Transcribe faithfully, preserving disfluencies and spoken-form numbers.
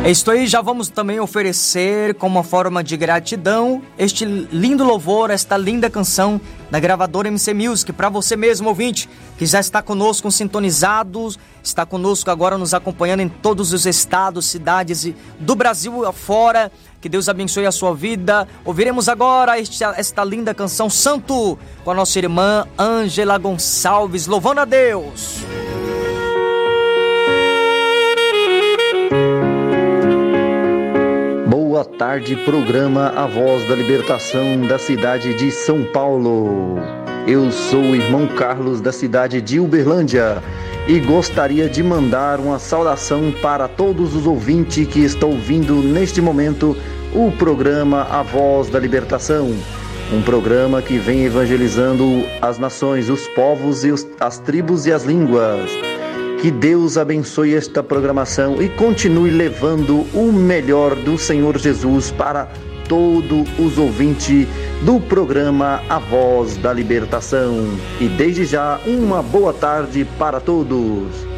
É isso aí, já vamos também oferecer como uma forma de gratidão este lindo louvor, esta linda canção da gravadora M C Music, para você mesmo, ouvinte, que já está conosco sintonizados, está conosco agora nos acompanhando em todos os estados, cidades do Brasil afora. Que Deus abençoe a sua vida. Ouviremos agora esta, esta linda canção Santo com a nossa irmã Ângela Gonçalves, louvando a Deus. Boa tarde, programa A Voz da Libertação da cidade de São Paulo. Eu sou o irmão Carlos da cidade de Uberlândia e gostaria de mandar uma saudação para todos os ouvintes que estão ouvindo neste momento o programa A Voz da Libertação. Um programa que vem evangelizando as nações, os povos, e os, as tribos e as línguas. Que Deus abençoe esta programação e continue levando o melhor do Senhor Jesus para todos os ouvintes do programa A Voz da Libertação. E desde já, uma boa tarde para todos.